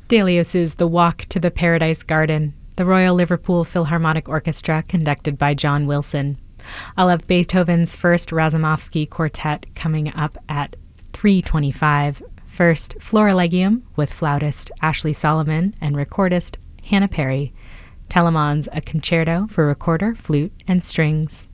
Delius's The Walk to the Paradise Garden, the Royal Liverpool Philharmonic Orchestra conducted by John Wilson. I'll have Beethoven's First Razumovsky Quartet coming up at 3:25. First, Florilegium with flautist Ashley Solomon and recordist Hannah Perry. Telemann's A Concerto for recorder, flute, and strings.